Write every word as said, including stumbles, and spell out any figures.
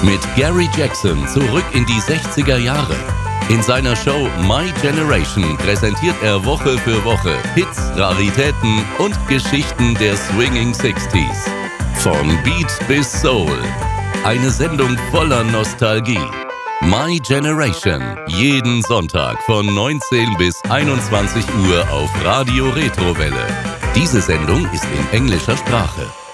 Mit Gary Jackson zurück in die sechziger Jahre. In seiner Show My Generation präsentiert er Woche für Woche Hits, Raritäten und Geschichten der Swinging Sixties. Von Beat bis Soul. Eine Sendung voller Nostalgie. My Generation. Jeden Sonntag von neunzehn bis einundzwanzig Uhr auf Radio Retrowelle. Diese Sendung ist in englischer Sprache.